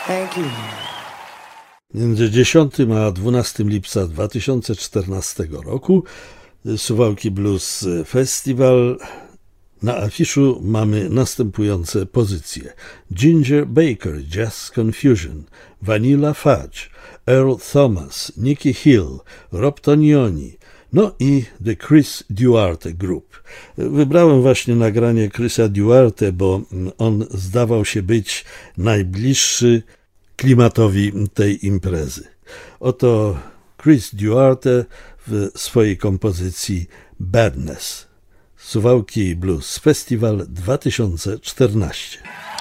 Thank you. Między 10 a 12 lipca 2014 roku Suwałki Blues Festival. Na afiszu mamy następujące pozycje: Ginger Baker, Jazz Confusion, Vanilla Fudge, Earl Thomas, Nicky Hill, Rob Tonioni, no i The Chris Duarte Group. Wybrałem właśnie nagranie Chrisa Duarte, bo on zdawał się być najbliższy klimatowi tej imprezy. Oto Chris Duarte w swojej kompozycji Badness. Suwałki Blues Festival 2014.